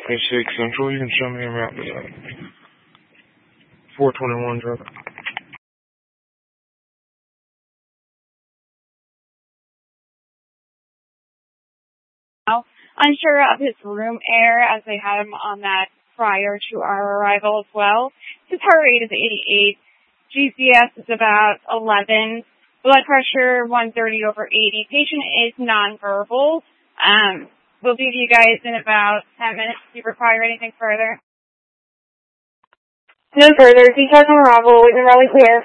26 Central, you can show me around the 421 drug. Unsure of his room air as they had him on that prior to our arrival as well. His heart rate is 88. GPS is about 11. Blood pressure 130/80. Patient is nonverbal. We'll be with you guys in about 10 minutes. Do you require anything further? No further. Details on arrival. We've been really clear.